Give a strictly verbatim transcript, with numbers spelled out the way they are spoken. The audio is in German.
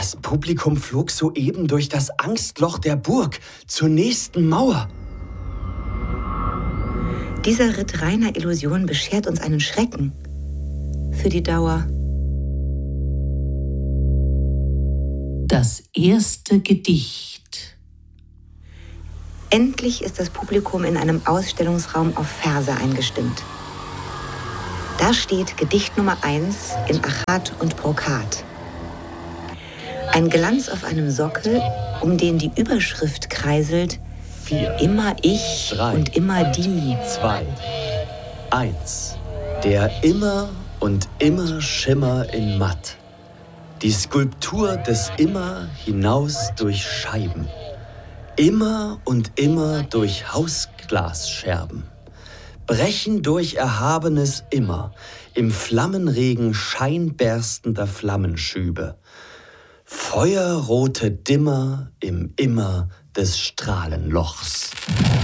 Das Publikum flog soeben durch das Angstloch der Burg zur nächsten Mauer. Dieser Ritt reiner Illusion beschert uns einen Schrecken. Für die Dauer. Das erste Gedicht. Endlich ist das Publikum in einem Ausstellungsraum auf Verse eingestimmt. Da steht Gedicht Nummer eins in Achat und Brokat. Ein Glanz auf einem Sockel, um den die Überschrift kreiselt: Vier, Immer ich drei, und immer die. zwei, eins. Der immer und immer Schimmer in Matt. Die Skulptur des Immer hinaus durch Scheiben. Immer und immer durch Hausglasscherben. Brechen durch erhabenes Immer, im Flammenregen scheinberstender Flammenschübe. Feuerrote Dimmer im Immer des Strahlenlochs.